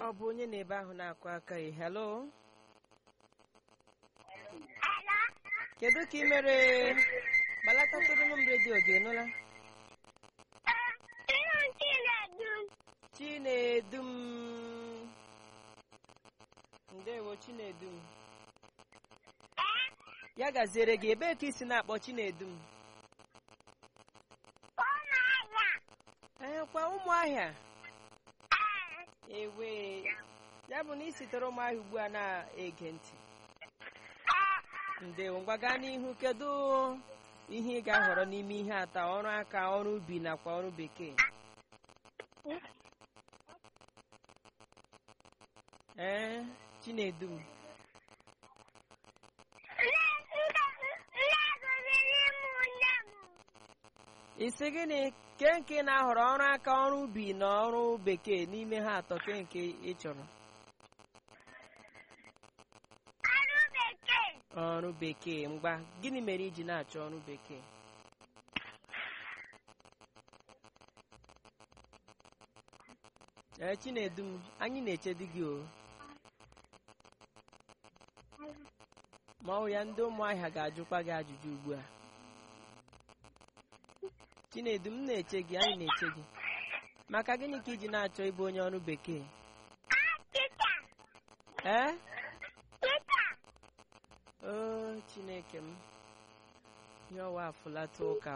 Ọ bụ onye na-ebe ahụ na-akụ aka ị. Hello? Hello? Kedu ka ị mere? Gbalatatụrụ m redio gị nụla? Chinedum. Ndewo Chinedum. Ya gaziere gị, ebee ka isi na-akpọ Chinedum? Kwa Ụmụahịa. Ewe, ya bụ na ị sitere Ụmụahịa ugbu a na-ege ntị. Ndewo, ngwa gaa n'ihu. Kedu ihe ị ga-ahọrọ n'ime ihe atọ: ọrụ aka, ọrụ ubi nakwa ọrụ bekee? Chinedum. Isi gịnị? Ke nke na-ahọrọ ọrụ aka, ọrụ ubi na ọrụ bekee n'ime ha atọ? Ke nke ị chọrọ? Ọrụ bekee. Ngwa, gịnị mere iji na-achọ ọrụ bekee? Chinedum, anyị na-echedu gị o. Ma ọ ya ndị Ụmụahịa ga-ajụkwa gị ajụjụ ugbu a. Chinedum, m na-eche gị, anyị na-eche gị. Maka gịnị ka iji na-achọ ịbụ onye ọrụ bekee? Chineke m, ihe ọwa afụlata ụka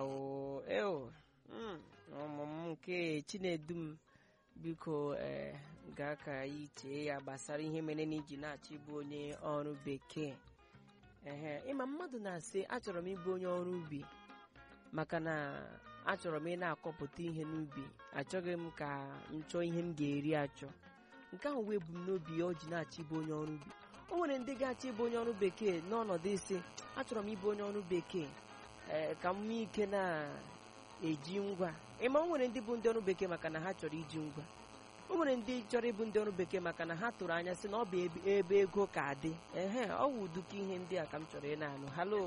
ọmụmụ nke Chinedum. Biko gaa ka iche ya gbasara ihe mere na iji na-achọ ịbụ onye ọrụ bekee. Ịma mmadụ na-asị achọrọ m ịbụ onye ọrụ ubi maka na achọrọ m ị na-akọpụta ihe n'ubi, achọghị m ka m chọọ ihe m ga-eri achọ. Nke ahụ wee bụ m n'obi o ji na-achọ ịbụ onye ọrụ ubi. O nwere ndị ga-achọ ịbụ onye ọrụ bekee n'ọnọdụ isi achọrọ m ịbụ onye ọrụ bekee ka m nwee ike na-eji ngwa. Ịma, o nwere ndị bụ ndị ọrụ bekee maka na ha chọrọ iji ngwa. O nwere ndị chọrọ ịbụ ndị ọrụ bekee maka na ha tụrụ anya sị na ọ bụ ebe ego ka dị. Ọ wụ ụdịka ihe ndị a ka m chọrọ ị na-anụ. Halo?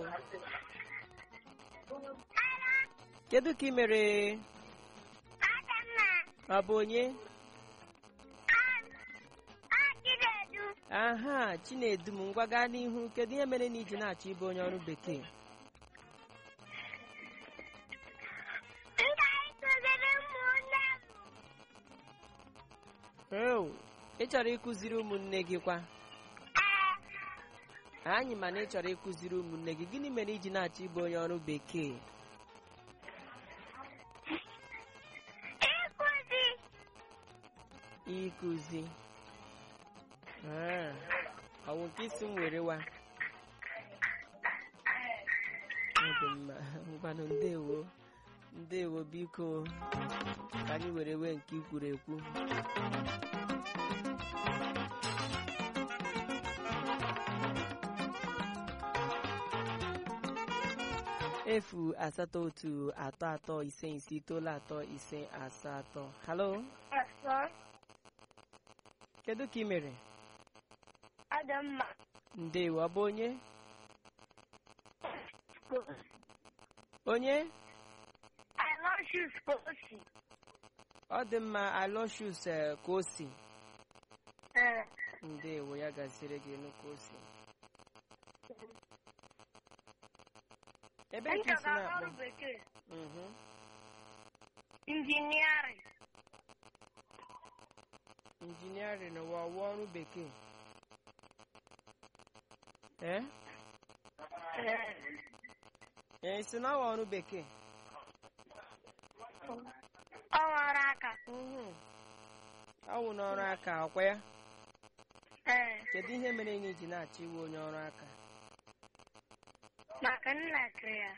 Kedu ka ị mere? Ọ bụ onye? Chinedum, ngwa gaa n'ihu. Kedu ihe mere na iji na-achọ ịbụ onye ọrụ bekee? Ị chọrọ ịkụziri ụmụnne gị kwa? Anyị mana ị chọrọ ịkụziri ụmụnne gị. Gịnị mere iji na-achọ ịbụ onye ọrụ bekee? Ịkụzi. Ọ bụ nke isi m were wa. Ọ dị mma. Ngwanụ, ndewo biko ka anyị were wee nke i kwuru ekwu. Efu asatọ otu atọ atọ ise ise itoolu atọ ise asatọ. Halo? Kedu ka ị mere? Adamma. Ndewo, ọ bụ onye? Onye? Aloysius Kosi. Ọ dị mma, Aloysius Kosi. Ndewo, ya gaziri gị n'Kosi. Ebe ka isi na-akpọ? Injiniarịn wa ọrụ bekee. Isi na ọrụ bekee? Ọrụ aka. Ọ wụ n'ọrụ aka, ọkwa ya? Kedu ihe mere na iji na-achọ iwu onye ọrụ aka? Maka nna kere ya.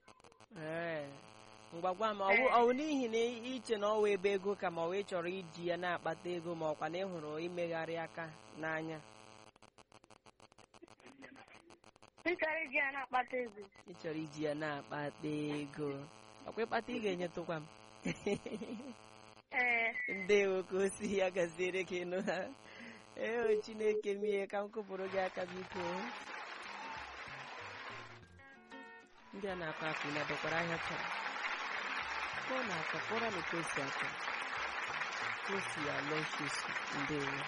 Ngwagwa m, ọ wụ n'ihi na iche na ọwa ebe ego ka ma ọ wee chọrọ iji ya na-akpata ego, ma ọkwa na ị hụrụ imegharị aka n'anya? Ị chọrọ iji ya na-akpata ego. Ị chọrọ iji ya na-akpata ego. Ọkwa ịkpata ị ga-enyetụkwa m. Ndewo ka o si, ya gaziere gị nụ ha. Chineke m ihe ka m kụpụrụ gị aka biko. Ndị a na-akọ akụ na dọkwara ahịa taa. Ọ na-akọ kpọrọ na Kosi aka. Kosi Aloysius, ndewo.